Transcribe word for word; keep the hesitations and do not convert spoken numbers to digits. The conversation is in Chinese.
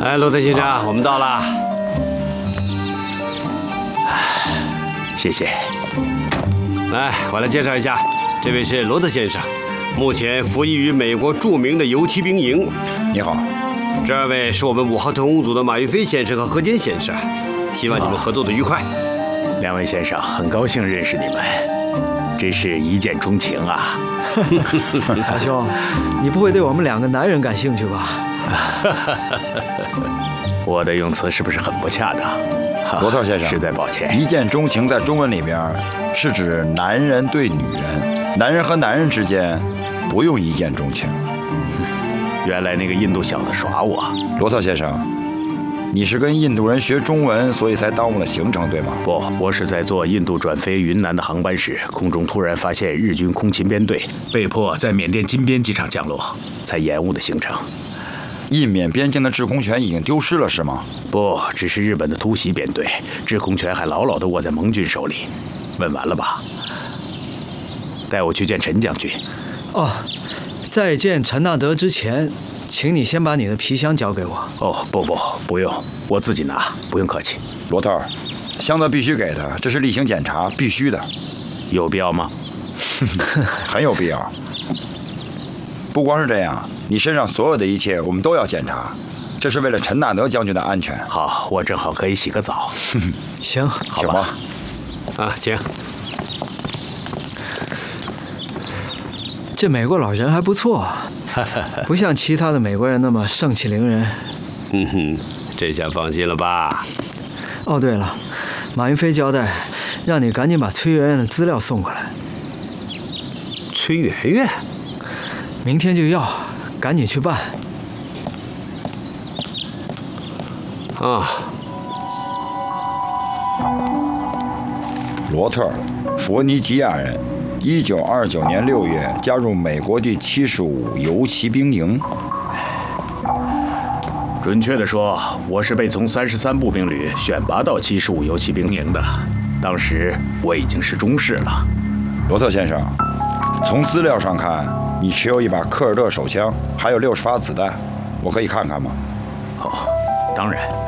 来，罗特先生，我们到了。 谢谢。 来，我来介绍一下，这位是罗特先生，目前服役于美国著名的游骑兵营。 你好。 这二位是我们五号特工组的马云飞先生和何坚先生，希望你们合作的愉快。 两位先生，很高兴认识你们，真是一见钟情啊！ 大兄，你不会对我们两个男人感兴趣吧？ 我的用词是不是很不恰当？ 罗特先生， 实在抱歉。 一见钟情在中文里边是指男人对女人，男人和男人之间不用一见钟情。 原来那个印度小子耍我。 罗特先生，你是跟印度人学中文，所以才耽误了行程，对吗？ 不，我是在坐印度转飞云南的航班时，空中突然发现日军空勤编队，被迫在缅甸金边机场降落，才延误的行程。 印缅边境的制空权已经丢失了，是吗？ 不，只是日本的突袭编队，制空权还牢牢地握在盟军手里。问完了吧？带我去见陈将军。 哦。在见陈纳德之前，请你先把你的皮箱交给我。 哦，不不，不用，我自己拿，不用客气。 罗特，箱子必须给他，这是例行检查，必须的。 有必要吗？ 很有必要。不光是这样，你身上所有的一切我们都要检查，这是为了陈纳德将军的安全。 好，我正好可以洗个澡。 行， 好吧。 啊，请。 这美国老人还不错，不像其他的美国人那么盛气凌人。 嗯哼，这下放心了吧？ 哦，对了，马云飞交代，让你赶紧把崔媛媛的资料送过来。 崔媛媛？ 明天就要，赶紧去办。 啊。 罗特，佛尼吉亚人。一九二九年六月加入美国第七十五游骑兵营。 准确地说，我是被从三十三步兵旅选拔到七十五游骑兵营的。当时我已经是中士了。 罗特先生，从资料上看，你持有一把科尔特手枪，还有六十发子弹，我可以看看吗？ 哦，当然。